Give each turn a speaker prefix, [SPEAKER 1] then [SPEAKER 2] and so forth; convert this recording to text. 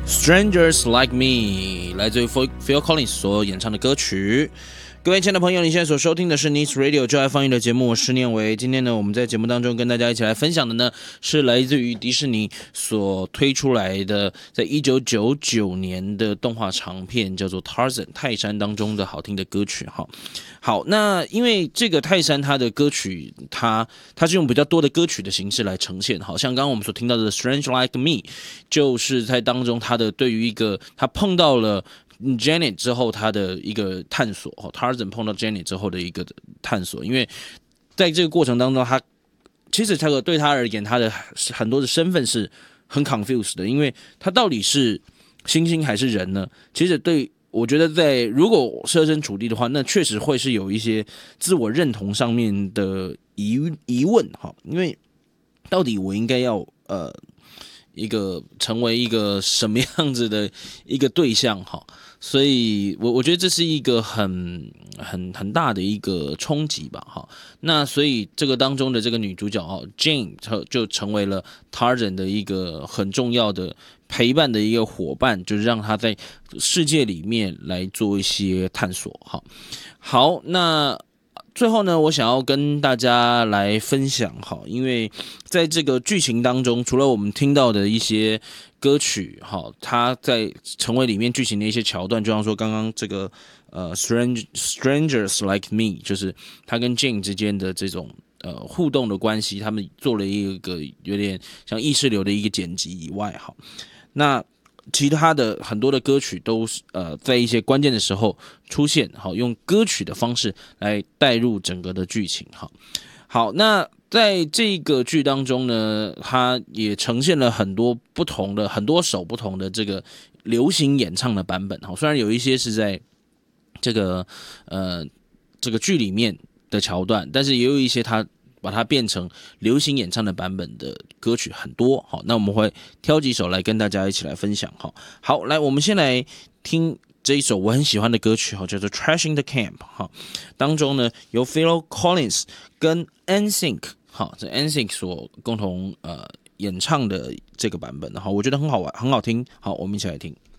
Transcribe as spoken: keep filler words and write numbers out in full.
[SPEAKER 1] Strangers Like Me 来自于 Phil Collins 所演唱的歌曲。各位亲爱的朋友，你现在所收听的是 Nice Radio 就爱放映的节目，我是念维。今天呢，我们在节目当中跟大家一起来分享的呢，是来自于迪士尼所推出来的，在一九九九年的动画长片，叫做 Tarzan 泰山当中的好听的歌曲哈。好，那因为这个泰山它的歌曲，它它是用比较多的歌曲的形式来呈现，好像刚刚我们所听到的 Strange Like Me， 就是在当中它的对于一个他碰到了Janet 之后，他的一个探索 ，Tarzan 碰到 Janet 之后的一个探索，因为在这个过程当中，他其实这个对他而言，他的很多的身份是很 confused 的，因为他到底是猩猩还是人呢？其实对我觉得在如果设身处地的话，那确实会是有一些自我认同上面的疑疑问哈，因为到底我应该要呃一个成为一个什么样子的一个对象哈？所以我我觉得这是一个很很很大的一个冲击吧哈。那所以这个当中的这个女主角哦 Jane 就成为了 Tarzan 的一个很重要的陪伴的一个伙伴，就是让他在世界里面来做一些探索哈。好，那最后呢，我想要跟大家来分享哈，因为在这个剧情当中，除了我们听到的一些歌曲哈，它在成为里面剧情的一些桥段，就像说刚刚这个呃 Strange Strangers Like Me， 就是他跟 Jane 之间的这种呃互动的关系，他们做了一个有点像意识流的一个剪辑以外哈，那其他的很多的歌曲都呃在一些关键的时候出现，好用歌曲的方式来带入整个的剧情哈。好，那在这个剧当中呢，它也呈现了很多不同的很多首不同的这个流行演唱的版本哈。虽然有一些是在这个呃这个剧里面的桥段，但是也有一些它把它变成流行演唱的版本的歌曲很多，好，那我们会挑几首来跟大家一起来分享。好，好，来，我们先来听这一首我很喜欢的歌曲，叫做 Trashing the Camp， 当中呢由 Phil Collins 跟 N Sync， 这 N Sync 所共同呃演唱的这个版本，我觉得很好玩，很好听，好，我们一起来听。